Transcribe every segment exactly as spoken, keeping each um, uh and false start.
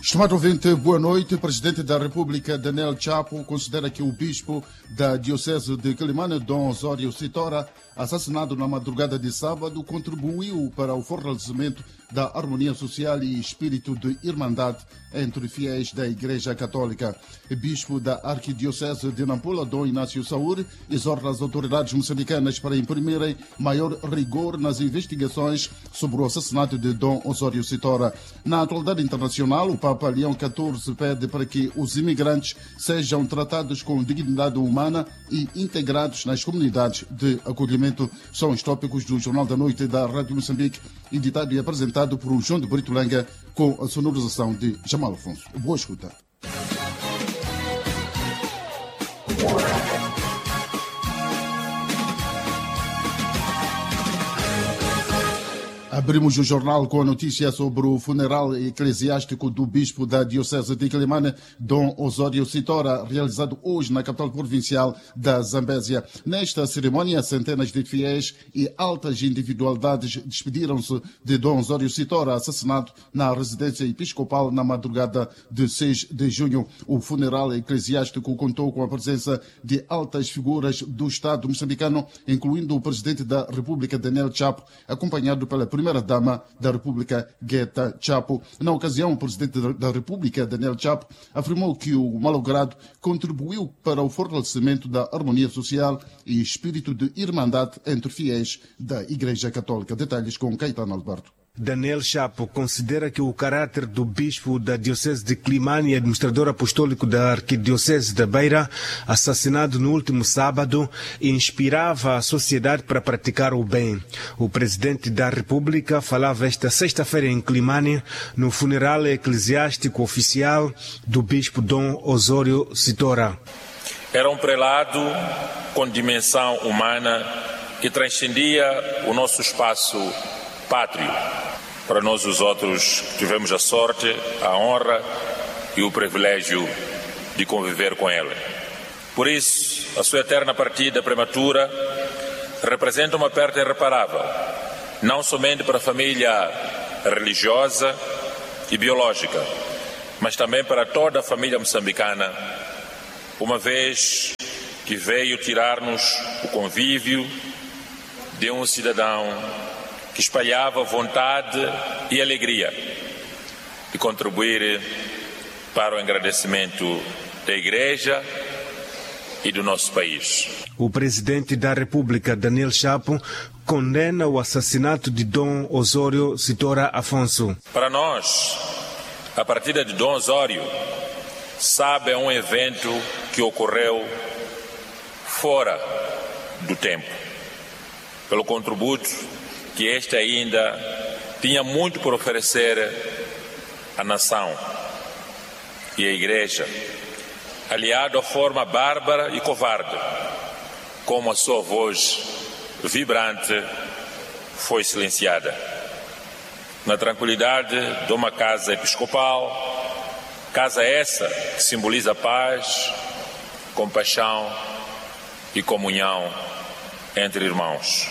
Estimado ouvinte, boa noite. O Presidente da República, Daniel Chapo, considera que o bispo da Diocese de Quelimane, Dom Osório Sitora, assassinado na madrugada de sábado, contribuiu para o fortalecimento da harmonia social e espírito de irmandade entre fiéis da Igreja Católica. O bispo da Arquidiocese de Nampula, Dom Inácio Saúr, exorta as autoridades moçambicanas para imprimirem maior rigor nas investigações sobre o assassinato de Dom Osório Sitora. Na atualidade internacional, o Papa Leão catorze pede para que os imigrantes sejam tratados com dignidade humana e integrados nas comunidades de acolhimento. São os tópicos do Jornal da Noite da Rádio Moçambique, editado e apresentado por João de Brito Langa, com a sonorização de Jamal Afonso. Boa escuta. Abrimos o jornal com a notícia sobre o funeral eclesiástico do bispo da Diocese de Quelimane, Dom Osório Sitora, realizado hoje na capital provincial da Zambésia. Nesta cerimônia, centenas de fiéis e altas individualidades despediram-se de Dom Osório Sitora, assassinado na residência episcopal na madrugada de seis de junho. O funeral eclesiástico contou com a presença de altas figuras do Estado moçambicano, incluindo o Presidente da República, Daniel Chapo, acompanhado pela primeira-dama da República, Guetta Chapo. Na ocasião, o Presidente da República, Daniel Chapo, afirmou que o malogrado contribuiu para o fortalecimento da harmonia social e espírito de irmandade entre fiéis da Igreja Católica. Detalhes com Caetano Alberto. Daniel Chapo considera que o caráter do bispo da Diocese de Quelimane e administrador apostólico da Arquidiocese da Beira, assassinado no último sábado, inspirava a sociedade para praticar o bem. O Presidente da República falava esta sexta-feira em Quelimane, no funeral eclesiástico oficial do bispo Dom Osório Sitora. Era um prelado com dimensão humana que transcendia o nosso espaço pátrio. Para nós os outros tivemos a sorte, a honra e o privilégio de conviver com ele. Por isso, a sua eterna partida prematura representa uma perda irreparável, não somente para a família religiosa e biológica, mas também para toda a família moçambicana, uma vez que veio tirar-nos o convívio de um cidadão que espalhava vontade e alegria e contribuir para o engrandecimento da Igreja e do nosso país. O Presidente da República, Daniel Chapo, condena o assassinato de Dom Osório Sitora Afonso. Para nós, a partida de Dom Osório sabe é um evento que ocorreu fora do tempo, pelo contributo que este ainda tinha muito por oferecer à nação e à Igreja, aliado à forma bárbara e covarde, como a sua voz vibrante foi silenciada. Na tranquilidade de uma casa episcopal, casa essa que simboliza paz, compaixão e comunhão entre irmãos.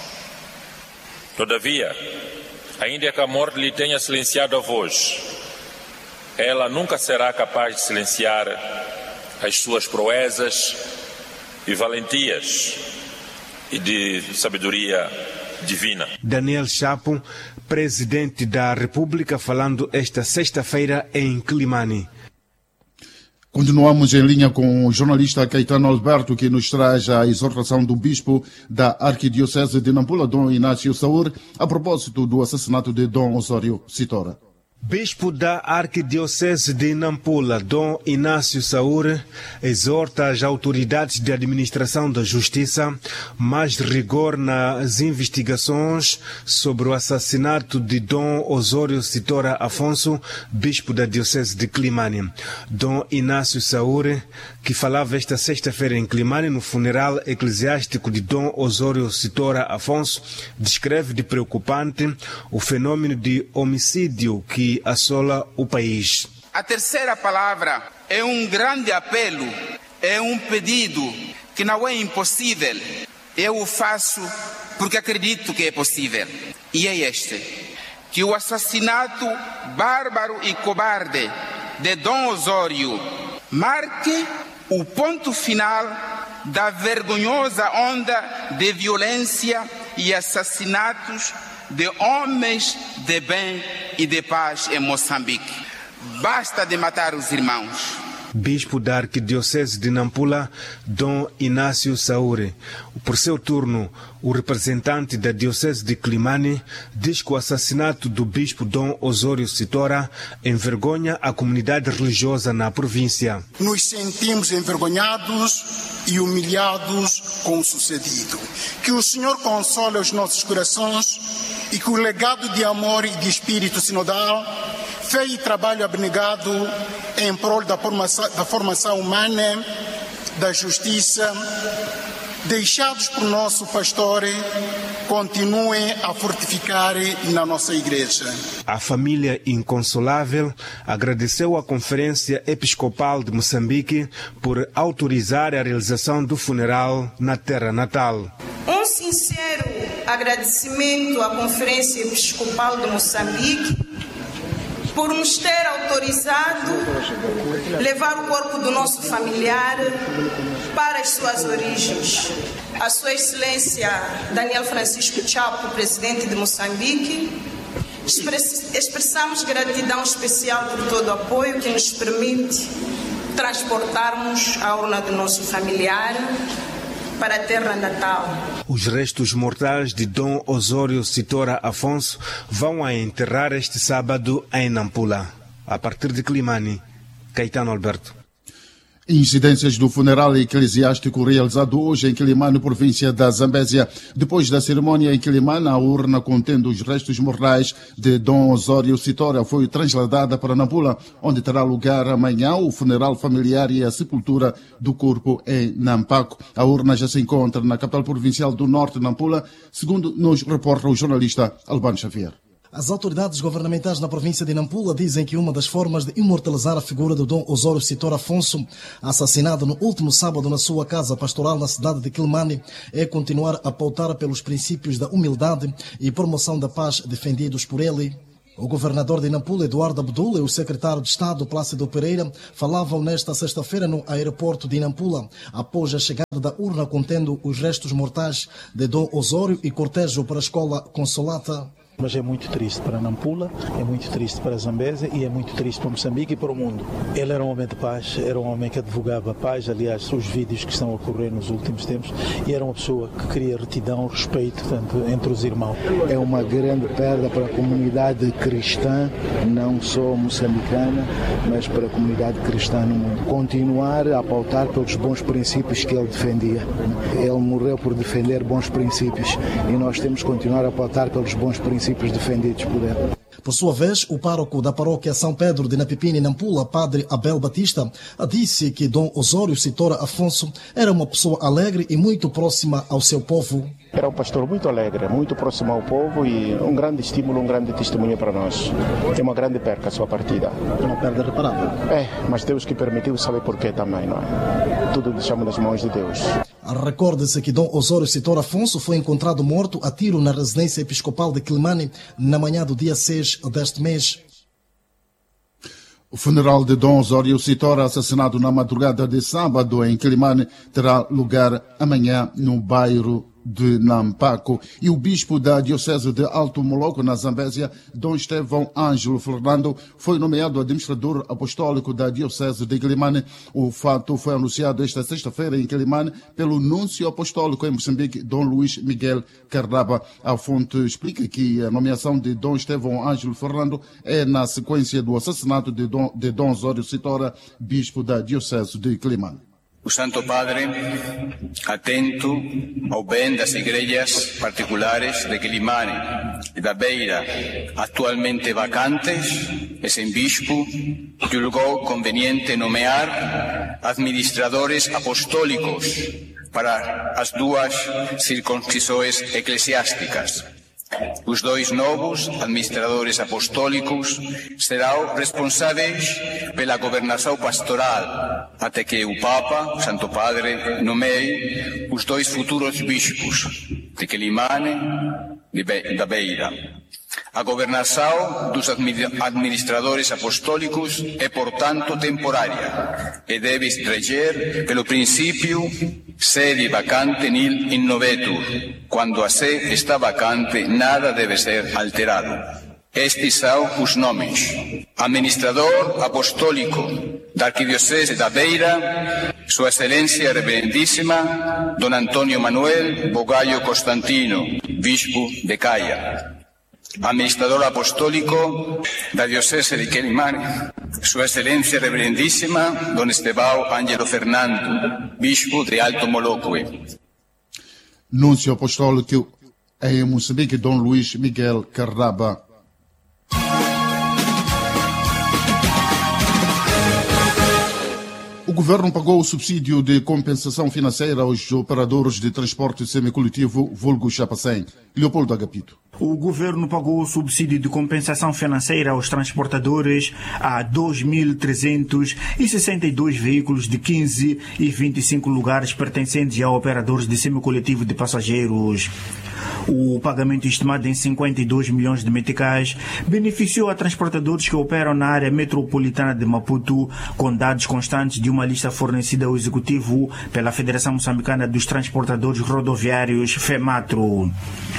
Todavia, ainda que a morte lhe tenha silenciado a voz, ela nunca será capaz de silenciar as suas proezas e valentias e de sabedoria divina. Daniel Chapo, Presidente da República, falando esta sexta-feira em Quelimane. Continuamos em linha com o jornalista Caetano Alberto, que nos traz a exortação do bispo da Arquidiocese de Nampula, Dom Inácio Saúr, a propósito do assassinato de Dom Osório Sitora. Bispo da Arquidiocese de Nampula, Dom Inácio Saúr, exorta as autoridades de administração da justiça mais rigor nas investigações sobre o assassinato de Dom Osório Sitora Afonso, bispo da Diocese de Quelimane. Dom Inácio Saúr, que falava esta sexta-feira em Quelimane no funeral eclesiástico de Dom Osório Sitora Afonso, descreve de preocupante o fenômeno de homicídio que assola o país. A terceira palavra é um grande apelo, é um pedido que não é impossível. Eu o faço porque acredito que é possível. E é este: que o assassinato bárbaro e cobarde de Dom Osório marque o ponto final da vergonhosa onda de violência e assassinatos de homens de bem e de paz em Moçambique. Basta de matar os irmãos. Bispo da Arquidiocese de Nampula, Dom Inácio Saúre. Por seu turno, o representante da Diocese de Climane diz que o assassinato do Bispo Dom Osório Sitora envergonha a comunidade religiosa na província. Nos sentimos envergonhados e humilhados com o sucedido. Que o Senhor console os nossos corações e que o legado de amor e de espírito sinodal, fé e trabalho abnegado em prol da formação, da formação humana, da justiça, deixados por nosso pastor, continuem a fortificar na nossa igreja. A família inconsolável agradeceu à Conferência Episcopal de Moçambique por autorizar a realização do funeral na terra natal. Um sincero agradecimento à Conferência Episcopal de Moçambique por nos ter autorizado levar o corpo do nosso familiar para as suas origens. A Sua Excelência Daniel Francisco Chapo, presidente de Moçambique, expressamos gratidão especial por todo o apoio que nos permite transportarmos a urna do nosso familiar para a terra natal. Os restos mortais de Dom Osório Sitora Afonso vão a enterrar este sábado em Nampula. A partir de Climane, Caetano Alberto. Incidências do funeral eclesiástico realizado hoje em Quilimane, província da Zambésia. Depois da cerimônia em Quilimane, a urna contendo os restos mortais de Dom Osório Sitora foi trasladada para Nampula, onde terá lugar amanhã o funeral familiar e a sepultura do corpo em Nampaco. A urna já se encontra na capital provincial do Norte, Nampula, segundo nos reporta o jornalista Albano Xavier. As autoridades governamentais na província de Nampula dizem que uma das formas de imortalizar a figura do Dom Osório Sitora Afonso, assassinado no último sábado na sua casa pastoral na cidade de Quilimane, é continuar a pautar pelos princípios da humildade e promoção da paz defendidos por ele. O governador de Nampula, Eduardo Abdul, e o secretário de Estado, Plácido Pereira, falavam nesta sexta-feira no aeroporto de Nampula, após a chegada da urna contendo os restos mortais de Dom Osório e cortejo para a escola Consolata. Mas é muito triste para Nampula, é muito triste para a Zambésia e é muito triste para Moçambique e para o mundo. Ele era um homem de paz, era um homem que advogava a paz, aliás, os vídeos que estão a ocorrer nos últimos tempos, e era uma pessoa que queria retidão, respeito tanto entre os irmãos. É uma grande perda para a comunidade cristã, não só moçambicana, mas para a comunidade cristã no mundo. Continuar a pautar pelos bons princípios que ele defendia. Ele morreu por defender bons princípios e nós temos que continuar a pautar pelos bons princípios defendidos por ele. Por sua vez, o pároco da paróquia São Pedro de Napipini, Nampula, padre Abel Batista, disse que Dom Osório Sitora Afonso era uma pessoa alegre e muito próxima ao seu povo. Era um pastor muito alegre, muito próximo ao povo e um grande estímulo, um grande testemunho para nós. É uma grande perca a sua partida. Uma perda reparável. É, mas Deus que permitiu sabe porquê também, não é? Tudo deixamos nas mãos de Deus. Recorde-se que Dom Osório Sitora Afonso foi encontrado morto a tiro na residência episcopal de Quilimane na manhã do dia seis deste mês. O funeral de Dom Osório Sitora, assassinado na madrugada de sábado em Quilimane, terá lugar amanhã no bairro de Nampaco. E o bispo da Diocese de Alto Moloco, na Zambésia, Dom Estevão Ângelo Fernando, foi nomeado administrador apostólico da Diocese de Quilimane. O fato foi anunciado esta sexta-feira em Quilimane pelo núncio apostólico em Moçambique, Dom Luís Miguel Carraba. A fonte explica que a nomeação de Dom Estevão Ângelo Fernando é na sequência do assassinato de Dom, de Dom Osório Sitora, bispo da Diocese de Quilimane. O Santo Padre, atento ao bem das igrejas particulares de Quilimane e da Beira, atualmente vacantes, e sem bispo, julgou conveniente nomear administradores apostólicos para as duas circuncisões eclesiásticas. Os dois novos administradores apostólicos serão responsáveis pela governação pastoral, até que o Papa, o Santo Padre, nomeie os dois futuros bispos de Quilimane e da Beira. A governação dos administradores apostólicos é, portanto, temporária e deve reger pelo princípio sede vacante nil innovetur. Quando a sé está vacante, nada deve ser alterado. Estes são os nomes: administrador apostólico da Arquidiocese da Beira, Sua Excelência Reverendíssima Dom Antônio Manuel Bogalho Constantino, Bispo de Caia. Administrador apostólico da Diocese de Quelimane, Sua Excelência Reverendíssima Dom Estevão Ângelo Fernando, Bispo de Alto Moloque. Núncio apostólico em Moçambique, Dom Luís Miguel Carraba. O governo pagou o subsídio de compensação financeira aos operadores de transporte semicoletivo, vulgo Chapacém. Leopoldo Agapito. O governo pagou o subsídio de compensação financeira aos transportadores a dois mil trezentos e sessenta e dois veículos de quinze e vinte e cinco lugares pertencentes a operadores de semicoletivo de passageiros. O pagamento estimado em cinquenta e dois milhões de meticais beneficiou a transportadores que operam na área metropolitana de Maputo, com dados constantes de uma lista fornecida ao Executivo pela Federação Moçambicana dos Transportadores Rodoviários, FEMATRO.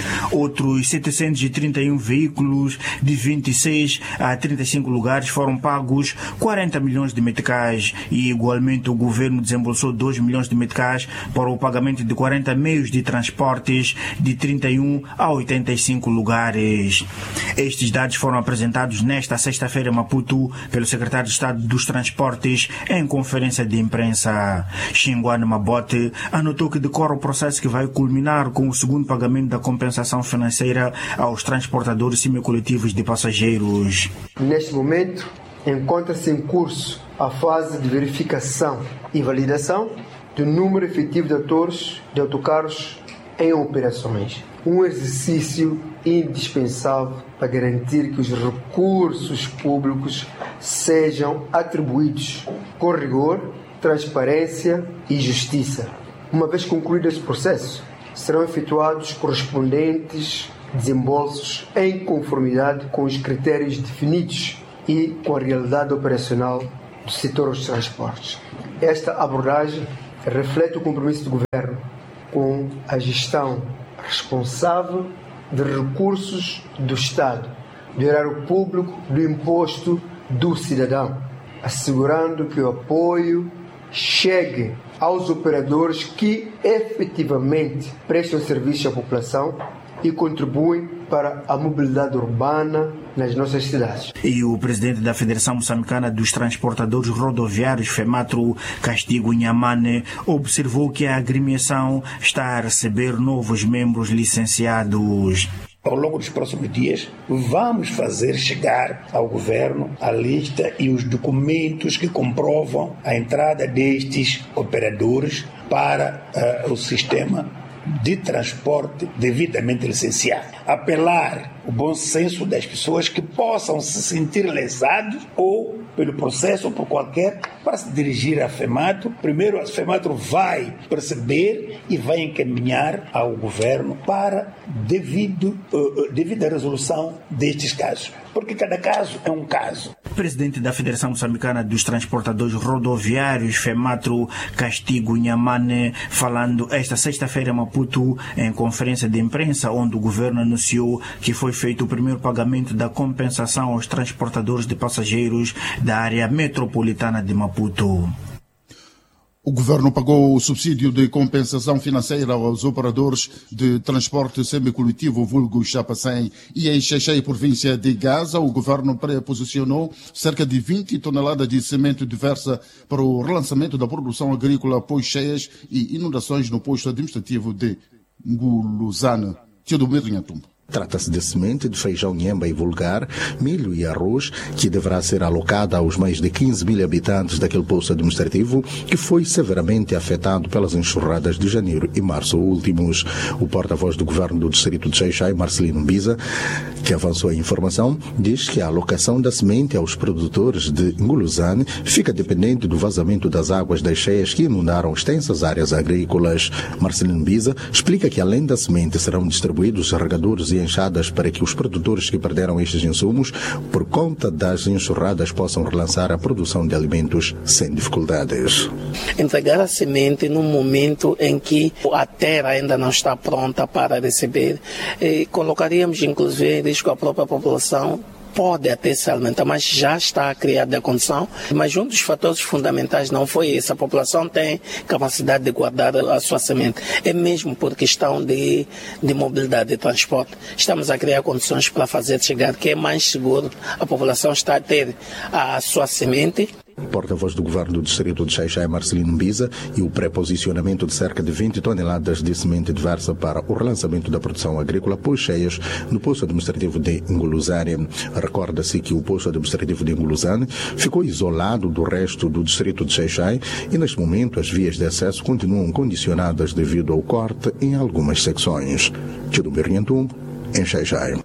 Outros setecentos e trinta e um veículos de vinte e seis a trinta e cinco lugares foram pagos quarenta milhões de meticais e, igualmente, o governo desembolsou dois milhões de meticais para o pagamento de quarenta meios de transportes de trinta e um a oitenta e cinco lugares. Estes dados foram apresentados nesta sexta-feira em Maputo pelo secretário de Estado dos Transportes em conferência de imprensa. Xinguane Mabote anotou que decorre o processo que vai culminar com o segundo pagamento da compensação financeira aos transportadores semicoletivos de passageiros. Neste momento, encontra-se em curso a fase de verificação e validação do número efetivo de atores de autocarros em operações. Um exercício indispensável para garantir que os recursos públicos sejam atribuídos com rigor, transparência e justiça. Uma vez concluído esse processo, serão efetuados correspondentes desembolsos em conformidade com os critérios definidos e com a realidade operacional do setor dos transportes. Esta abordagem reflete o compromisso do governo com a gestão responsável de recursos do Estado, do erário público, do imposto do cidadão, assegurando que o apoio chegue aos operadores que efetivamente prestam serviço à população e contribuem para a mobilidade urbana nas nossas cidades. E o presidente da Federação Moçambicana dos Transportadores Rodoviários, FEMATRO, Castigo Inhamane, observou que a agremiação está a receber novos membros licenciados. Ao longo dos próximos dias, vamos fazer chegar ao governo a lista e os documentos que comprovam a entrada destes operadores para uh, o sistema de transporte devidamente licenciado. Apelar o bom senso das pessoas que possam se sentir lesados ou pelo processo ou por qualquer para se dirigir à FEMATRO. Primeiro a FEMATRO vai perceber e vai encaminhar ao governo para devido, uh, devida resolução destes casos. Porque cada caso é um caso. Presidente da Federação Moçambicana dos Transportadores Rodoviários, FEMATRO, Castigo Inhamane, falando esta sexta-feira em Maputo, em conferência de imprensa, onde o governo anunciou que foi feito o primeiro pagamento da compensação aos transportadores de passageiros da área metropolitana de Maputo. O governo pagou o subsídio de compensação financeira aos operadores de transporte semicoletivo vulgo Chapacém e em Xai-Xai, província de Gaza. O governo preposicionou cerca de vinte toneladas de semente diversa para o relançamento da produção agrícola após cheias e inundações no posto administrativo de Nguluzane. Teodomir Nhatumbo. Trata-se de semente de feijão nhemba e vulgar, milho e arroz, que deverá ser alocada aos mais de quinze mil habitantes daquele posto administrativo, que foi severamente afetado pelas enxurradas de janeiro e março últimos. O porta-voz do governo do distrito de Xai-Xai, Marcelino Mbiza, que avançou a informação, diz que a alocação da semente aos produtores de Nguluzane fica dependente do vazamento das águas das cheias que inundaram extensas áreas agrícolas. Marcelino Mbiza explica que, além da semente, serão distribuídos regadores e enxadas para que os produtores que perderam estes insumos por conta das enxurradas possam relançar a produção de alimentos sem dificuldades. Entregar a semente num momento em que a terra ainda não está pronta para receber, e colocaríamos inclusive em risco a própria população. Pode até se alimentar, mas já está criada a condição. Mas um dos fatores fundamentais não foi esse. A população tem capacidade de guardar a sua semente. É mesmo por questão de, de mobilidade de transporte. Estamos a criar condições para fazer chegar, que é mais seguro. A população está a ter a sua semente. Porta-voz do Governo do Distrito de Xai-Xai, Marcelino Mbiza, e o pré-posicionamento de cerca de vinte toneladas de semente diversa para o relançamento da produção agrícola pós cheias no posto administrativo de Nguluzane. Recorda-se que o posto administrativo de Nguluzane ficou isolado do resto do Distrito de Xai-Xai e, neste momento, as vias de acesso continuam condicionadas devido ao corte em algumas secções. Tidumbirinhantum, em Xai-Xai.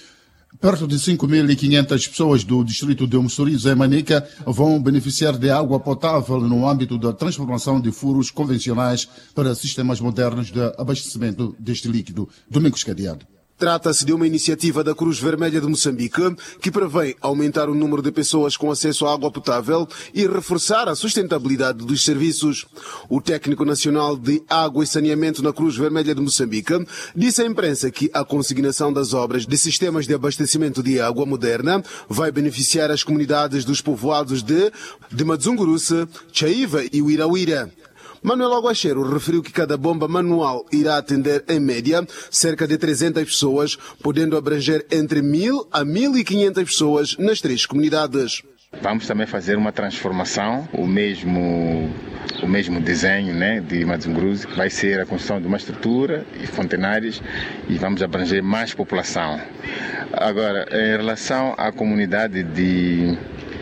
Perto de cinco mil e quinhentas pessoas do distrito de Mussurize e Manica vão beneficiar de água potável no âmbito da transformação de furos convencionais para sistemas modernos de abastecimento deste líquido. Domingos Cadeado. Trata-se de uma iniciativa da Cruz Vermelha de Moçambique que prevê aumentar o número de pessoas com acesso à água potável e reforçar a sustentabilidade dos serviços. O técnico nacional de água e saneamento na Cruz Vermelha de Moçambique disse à imprensa que a consignação das obras de sistemas de abastecimento de água moderna vai beneficiar as comunidades dos povoados de, de Madzunguruce, Chaiva e Uirauira. Manuel Aguacheiro referiu que cada bomba manual irá atender, em média, cerca de trezentas pessoas, podendo abranger entre mil a mil e quinhentas pessoas nas três comunidades. Vamos também fazer uma transformação, o mesmo, o mesmo desenho, né, de Madzunguruze, que vai ser a construção de uma estrutura e fontenários e vamos abranger mais população. Agora, em relação à comunidade de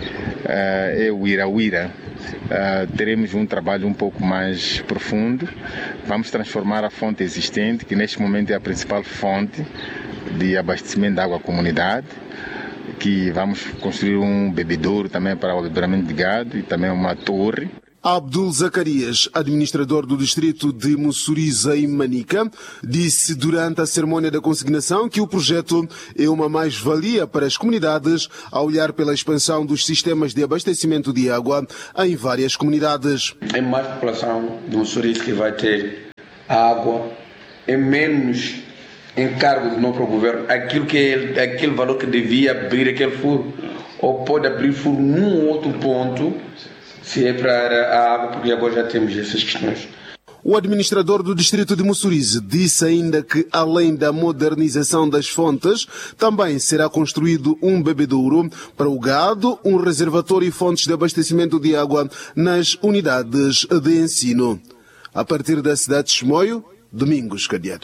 uh, Uirauira, Uh, teremos um trabalho um pouco mais profundo. Vamos transformar a fonte existente, que neste momento é a principal fonte de abastecimento de água à comunidade, que vamos construir um bebedouro também para o bebedoramento de gado e também uma torre. Abdul Zacarias, administrador do distrito de Mussurize e Manica, disse durante a cerimônia da consignação que o projeto é uma mais-valia para as comunidades a olhar pela expansão dos sistemas de abastecimento de água em várias comunidades. É mais população de Mussurize que vai ter água, é menos encargo do nosso governo, aquilo que é, aquele valor que devia abrir aquele furo, ou pode abrir furo num outro ponto, se é para a água, porque agora já temos essas questões. O administrador do distrito de Mussurize disse ainda que, além da modernização das fontes, também será construído um bebedouro para o gado, um reservatório e fontes de abastecimento de água nas unidades de ensino. A partir da cidade de Chimoio, Domingos Cadeado.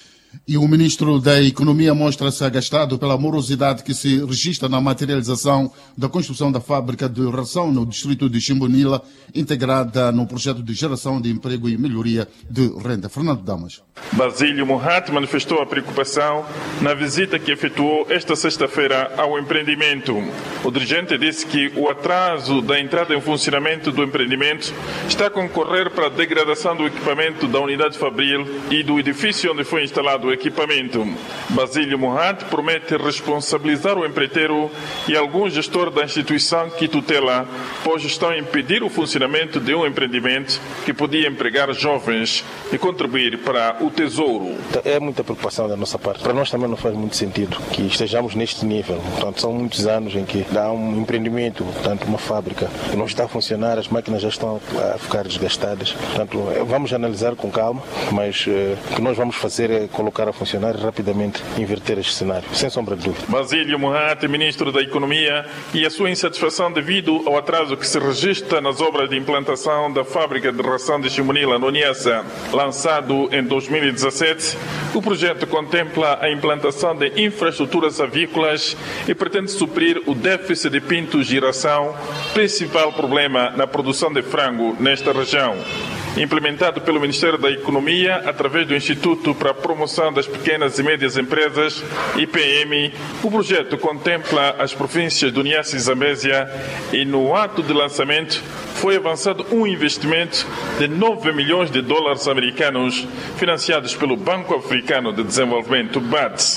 E o ministro da Economia mostra-se agastado pela morosidade que se registra na materialização da construção da fábrica de ração no distrito de Chimbonila, integrada no projeto de geração de emprego e melhoria de renda. Fernando Damas. Basílio Mohat manifestou a preocupação na visita que efetuou esta sexta-feira ao empreendimento. O dirigente disse que o atraso da entrada em funcionamento do empreendimento está a concorrer para a degradação do equipamento da unidade fabril e do edifício onde foi instalado do equipamento. Basílio Mohat promete responsabilizar o empreiteiro e algum gestor da instituição que tutela, pois estão a impedir o funcionamento de um empreendimento que podia empregar jovens e contribuir para o tesouro. É muita preocupação da nossa parte. Para nós também não faz muito sentido que estejamos neste nível. Portanto, são muitos anos em que dá um empreendimento, portanto, uma fábrica que não está a funcionar, as máquinas já estão a ficar desgastadas. Portanto, vamos analisar com calma, mas uh, o que nós vamos fazer é colocar a funcionar e rapidamente inverter este cenário, sem sombra de dúvida. Basílio Mohat, ministro da Economia, e a sua insatisfação devido ao atraso que se registra nas obras de implantação da fábrica de ração de Chimbonila, no Niassa. Lançado em dois mil e dezassete, o projeto contempla a implantação de infraestruturas avícolas e pretende suprir o déficit de pintos e ração, principal problema na produção de frango nesta região. Implementado pelo Ministério da Economia através do Instituto para a Promoção das Pequenas e Médias Empresas, I P M, o projeto contempla as províncias do Niassa e Zambésia e no ato de lançamento foi avançado um investimento de nove milhões de dólares americanos financiados pelo Banco Africano de Desenvolvimento, B A D.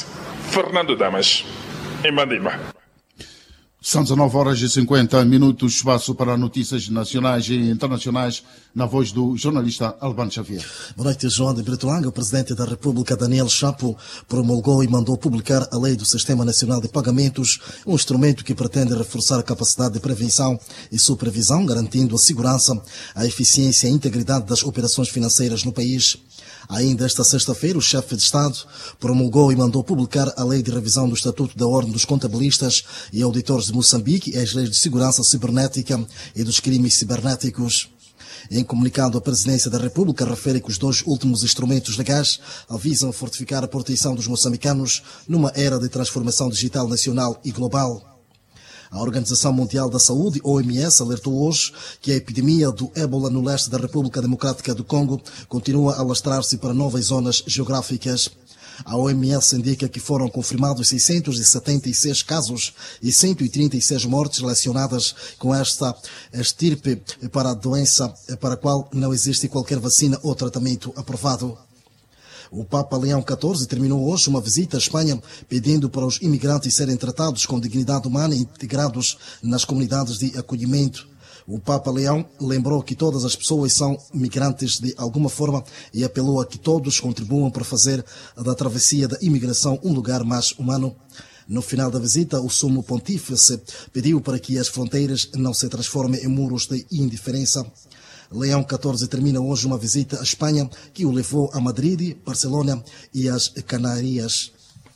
Fernando Damas, em Mandimba. São dezenove horas e cinquenta minutos, espaço para notícias nacionais e internacionais, na voz do jornalista Albano Xavier. Boa noite, João de Brito-Langa. O presidente da República, Daniel Chapo, promulgou e mandou publicar a Lei do Sistema Nacional de Pagamentos, um instrumento que pretende reforçar a capacidade de prevenção e supervisão, garantindo a segurança, a eficiência e a integridade das operações financeiras no país. Ainda esta sexta-feira, o chefe de Estado promulgou e mandou publicar a Lei de Revisão do Estatuto da Ordem dos Contabilistas e Auditores de Moçambique e as Leis de Segurança Cibernética e dos Crimes Cibernéticos. Em comunicado, a Presidência da República refere que os dois últimos instrumentos legais visam fortificar a proteção dos moçambicanos numa era de transformação digital nacional e global. A Organização Mundial da Saúde, O M S, alertou hoje que a epidemia do ébola no leste da República Democrática do Congo continua a alastrar-se para novas zonas geográficas. A O M S indica que foram confirmados seiscentos e setenta e seis casos e cento e trinta e seis mortes relacionadas com esta estirpe para a doença para a qual não existe qualquer vacina ou tratamento aprovado. O Papa Leão catorze terminou hoje uma visita à Espanha pedindo para os imigrantes serem tratados com dignidade humana e integrados nas comunidades de acolhimento. O Papa Leão lembrou que todas as pessoas são migrantes de alguma forma e apelou a que todos contribuam para fazer da travessia da imigração um lugar mais humano. No final da visita, o Sumo Pontífice pediu para que as fronteiras não se transformem em muros de indiferença. Leão catorze termina hoje uma visita à Espanha que o levou a Madrid, Barcelona e as Canárias.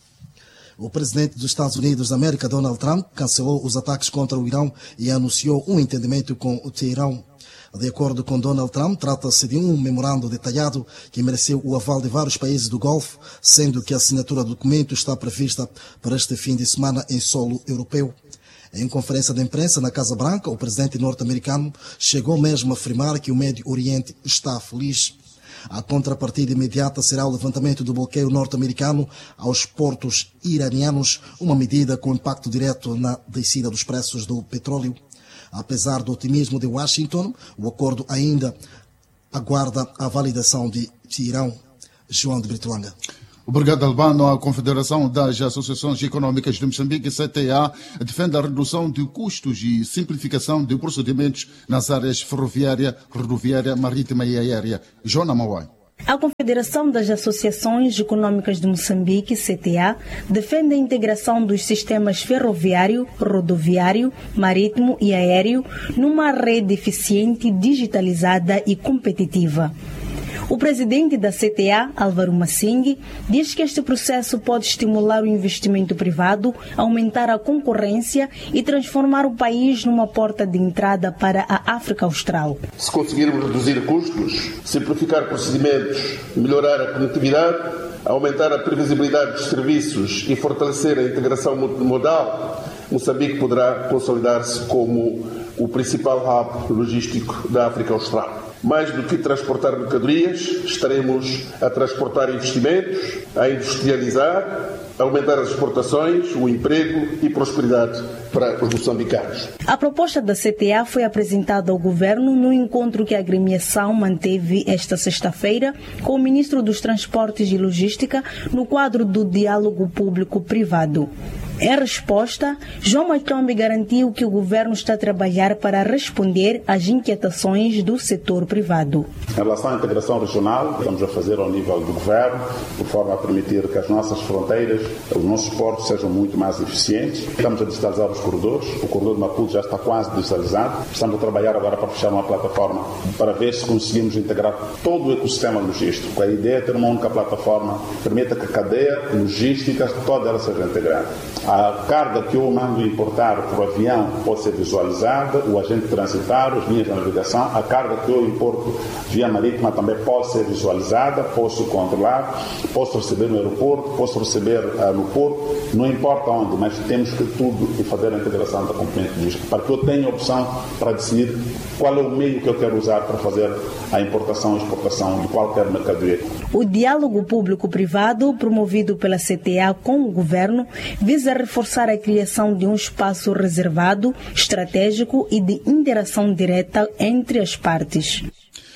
O presidente dos Estados Unidos da América, Donald Trump, cancelou os ataques contra o Irão e anunciou um entendimento com o Teherão. De acordo com Donald Trump, trata-se de um memorando detalhado que mereceu o aval de vários países do Golfo, sendo que a assinatura do documento está prevista para este fim de semana em solo europeu. Em conferência de imprensa na Casa Branca, o presidente norte-americano chegou mesmo a afirmar que o Médio Oriente está feliz. A contrapartida imediata será o levantamento do bloqueio norte-americano aos portos iranianos, uma medida com impacto direto na descida dos preços do petróleo. Apesar do otimismo de Washington, o acordo ainda aguarda a validação de Teherão. João de Brito-Langa. Obrigado, Albano. A Confederação das Associações Econômicas de Moçambique, C T A, defende a redução de custos e simplificação de procedimentos nas áreas ferroviária, rodoviária, marítima e aérea. Joana Mauai. A Confederação das Associações Econômicas de Moçambique, C T A, defende a integração dos sistemas ferroviário, rodoviário, marítimo e aéreo numa rede eficiente, digitalizada e competitiva. O presidente da C T A, Álvaro Massing, diz que este processo pode estimular o investimento privado, aumentar a concorrência e transformar o país numa porta de entrada para a África Austral. Se conseguirmos reduzir custos, simplificar procedimentos, melhorar a conectividade, aumentar a previsibilidade dos serviços e fortalecer a integração multimodal, Moçambique poderá consolidar-se como o principal hub logístico da África Austral. Mais do que transportar mercadorias, estaremos a transportar investimentos, a industrializar, a aumentar as exportações, o emprego e prosperidade para os moçambicanos. A proposta da C T A foi apresentada ao governo no encontro que a agremiação manteve esta sexta-feira com o ministro dos Transportes e Logística no quadro do diálogo público-privado. Em resposta, João Maitombe garantiu que o governo está a trabalhar para responder às inquietações do setor privado. Em relação à integração regional, estamos a fazer ao nível do governo, de forma a permitir que as nossas fronteiras, os nossos portos sejam muito mais eficientes. Estamos a digitalizar os corredores, o corredor de Maputo já está quase digitalizado. Estamos a trabalhar agora para fechar uma plataforma para ver se conseguimos integrar todo o ecossistema logístico. A ideia é ter uma única plataforma que permita que a cadeia logística toda ela seja integrada. A carga que eu mando importar por avião pode ser visualizada, o agente transitar, as linhas de navegação. A carga que eu importo via marítima também pode ser visualizada, posso controlar, posso receber no aeroporto, posso receber uh, no porto, não importa onde, mas temos que tudo e fazer a integração da componente logística, para que eu tenha a opção para decidir qual é o meio que eu quero usar para fazer a importação e exportação de qualquer mercadoria. O diálogo público-privado, promovido pela C T A com o governo, visa reforçar a criação de um espaço reservado, estratégico e de interação direta entre as partes.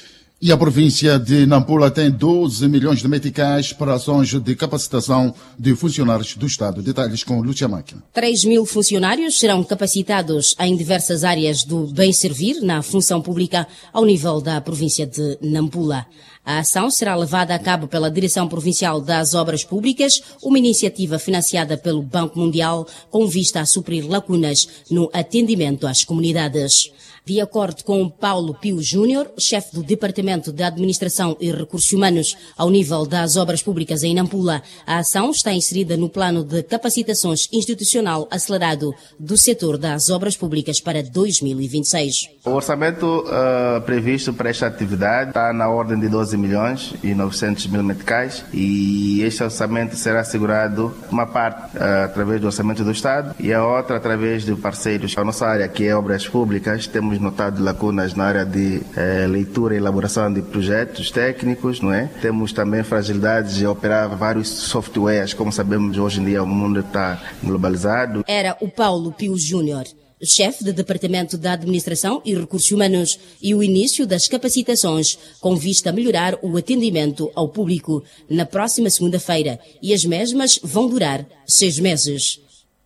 E a província de Nampula tem doze milhões de meticais para ações de capacitação de funcionários do Estado. Detalhes com Lúcia Máquina. três mil funcionários serão capacitados em diversas áreas do bem-servir na função pública ao nível da província de Nampula. A ação será levada a cabo pela Direção Provincial das Obras Públicas, uma iniciativa financiada pelo Banco Mundial com vista a suprir lacunas no atendimento às comunidades. De acordo com Paulo Pio Júnior, chefe do Departamento de Administração e Recursos Humanos ao nível das Obras Públicas em Nampula, a ação está inserida no plano de capacitações institucional acelerado do setor das obras públicas para dois mil e vinte e seis. O orçamento uh, previsto para esta atividade está na ordem de doze milhões e novecentos mil meticais e este orçamento será assegurado uma parte uh, através do orçamento do Estado e a outra através de parceiros. A nossa área, que é obras públicas, temos notado lacunas na área de eh, leitura e elaboração de projetos técnicos, não é? Temos também fragilidades de operar vários softwares, como sabemos hoje em dia o mundo está globalizado. Era o Paulo Pio Júnior, chefe do Departamento da Administração e Recursos Humanos, e o início das capacitações com vista a melhorar o atendimento ao público na próxima segunda-feira, e as mesmas vão durar seis meses.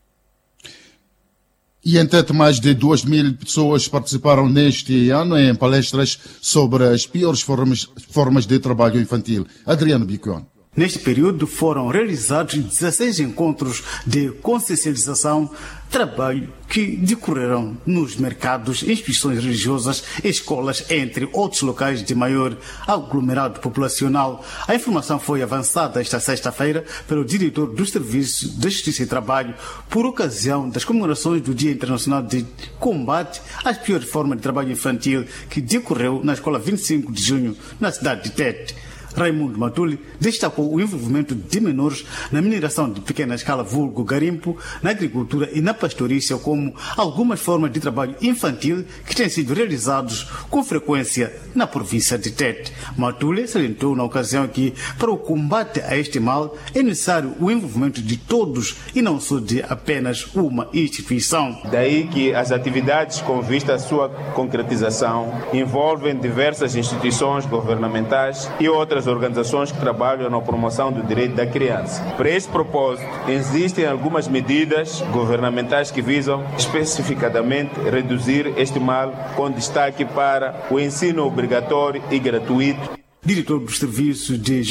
E, em tanto, mais de duas mil pessoas participaram neste ano em palestras sobre as piores formas, formas de trabalho infantil. Adriano Bicuon. Neste período foram realizados dezesseis encontros de consciencialização, trabalho que decorreram nos mercados, instituições religiosas, escolas, entre outros locais de maior aglomerado populacional. A informação foi avançada esta sexta-feira pelo diretor do Serviço de Justiça e Trabalho por ocasião das comemorações do Dia Internacional de Combate às Piores Formas de Trabalho Infantil, que decorreu na Escola vinte e cinco de junho, na cidade de Tete. Raimundo Matuli destacou o envolvimento de menores na mineração de pequena escala, vulgo garimpo, na agricultura e na pastorícia como algumas formas de trabalho infantil que têm sido realizados com frequência na província de Tete. Matuli salientou na ocasião que, para o combate a este mal, é necessário o envolvimento de todos e não só de apenas uma instituição. Daí que as atividades com vista à sua concretização envolvem diversas instituições governamentais e outras organizações que trabalham na promoção do direito da criança. Para esse propósito, existem algumas medidas governamentais que visam especificadamente reduzir este mal, com destaque para o ensino obrigatório e gratuito. Diretor do Serviço de